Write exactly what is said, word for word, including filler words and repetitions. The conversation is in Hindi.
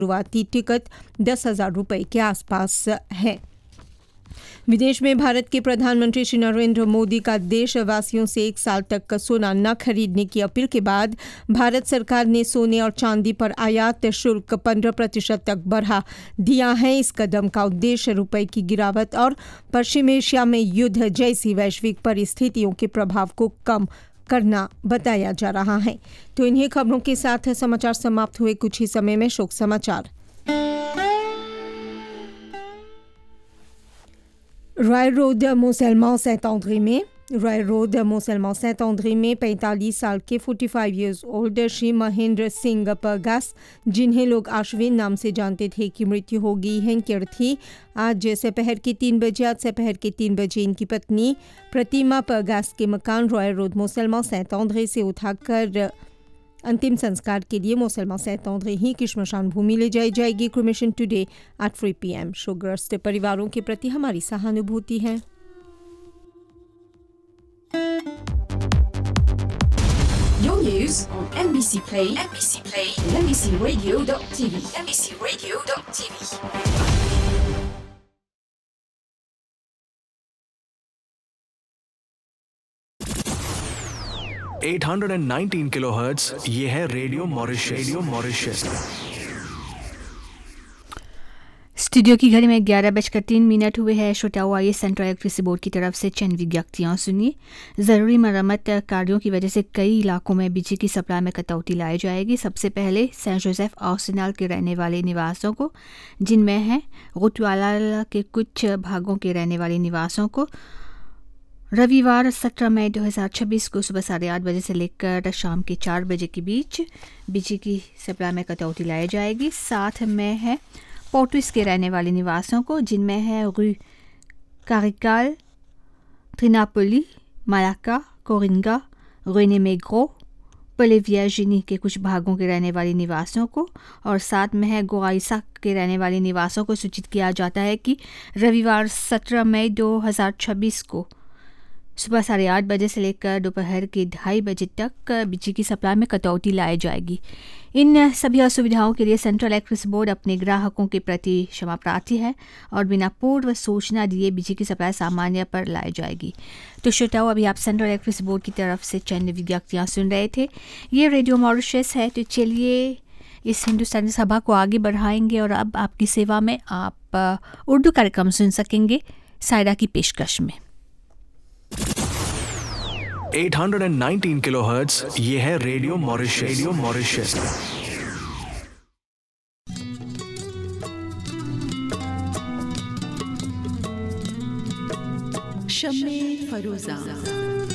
शुरुआती टिकट दस हजार रुपये के आसपास है। विदेश में भारत के प्रधानमंत्री श्री नरेंद्र मोदी का देशवासियों से एक साल तक सोना न खरीदने की अपील के बाद भारत सरकार ने सोने और चांदी पर आयात शुल्क पंद्रह प्रतिशत तक बढ़ा दिया है। इस कदम का उद्देश्य रुपए की गिरावट और पश्चिम एशिया में युद्ध जैसी वैश्विक परिस्थितियों के प्रभाव को कम करना बताया जा रहा है। तो इन्हीं खबरों के साथ समाचार समाप्त हुए। कुछ ही समय में शोक समाचार। रॉय रोड मोसेलमान सेंट ऑन्ड्रे में रॉय रोड मोसेलमान सेंट ऑन्ड्रे में पैंतालीस साल के पैंतालीस इयर्स ओल्ड श्री महेंद्र सिंह परगास, जिन्हें लोग अश्विन नाम से जानते थे, की मृत्यु हो गई है। इनकी अर्थी आज दोपहर के तीन बजे आज दोपहर के तीन बजे इनकी पत्नी प्रतिमा परगास के मकान रॉय रोड मोसेलमान सेंट ऑन्ड्रे से उठाकर अंतिम संस्कार के लिए मोसेलमान सेंट ऑन्ड्रे ही की श्मशान भूमि ले जाई जाएगी। Cremation today at three P M. शोकग्रस्त परिवारों के प्रति हमारी सहानुभूति है। Your news on M B C Play, M B C Play, and M B C Radio dot T V, M B C Radio dot T V. आठ सौ उन्नीस किलोहर्ट्ज़, ये है radio Mauritius. Radio Mauritius. Studio की घड़ी में ग्यारह बजकर तीन मिनट हुए हैं। श्रोताओं, आइए सेंट्रल इलेक्ट्रिसिटी बोर्ड की तरफ से चंद विज्ञप्तियाँ सुनिए। ज़रूरी मरम्मत कार्यों की वजह से कई इलाकों में बिजली की सप्लाई में कटौती लाई जाएगी। सबसे पहले सेंट जोसेफ आर्सेनल के रहने वाले निवासों को, जिनमें हैं गुटवाला के कुछ भागों के रहने वाले निवासों को, रविवार सत्रह मई दो हज़ार छब्बीस को सुबह साढ़े आठ बजे से लेकर शाम के चार बजे के बीच बिजली की सप्लाई में कटौती लाई जाएगी। साथ में है पोर्टुइस के रहने वाले निवासों को, जिनमें है रू कारिकाल, ट्रिनापोली, मालाका, कोरिंगा, रेने मेग्रो, पलेवियाजिनी के कुछ भागों के रहने वाले निवासों को, और साथ में है गोआइसा के रहने वाले निवासों को सूचित किया जाता है कि रविवार सत्रह मई दो हज़ार छब्बीस को सुबह साढ़े आठ बजे से लेकर दोपहर के ढाई बजे तक बिजली की सप्लाई में कटौती लाई जाएगी। इन सभी असुविधाओं के लिए सेंट्रल इलेक्ट्रिसिटी बोर्ड अपने ग्राहकों के प्रति क्षमा प्रार्थी है और बिना पूर्व सूचना दिए बिजली की सप्लाई सामान्य पर लाई जाएगी। तो श्रोताओं, अभी आप सेंट्रल इलेक्ट्रिसिटी बोर्ड की तरफ से चंद विज्ञप्तियाँ सुन रहे थे। ये रेडियो मॉरिशस है। तो चलिए इस हिंदुस्तानी सभा को आगे बढ़ाएंगे और अब आपकी सेवा में आप उर्दू कार्यक्रम सुन सकेंगे सायरा की पेशकश में। आठ सौ उन्नीस किलोहर्ट्ज़, ये है radio Mauritius. Radio Mauritius. शम्मे Feroza.